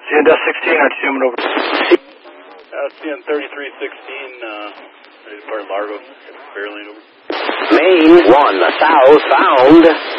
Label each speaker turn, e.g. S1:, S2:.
S1: CN 16, RTM over.
S2: CN 3316, ready to depart Largo, Fairlane over.
S3: Main 1 southbound.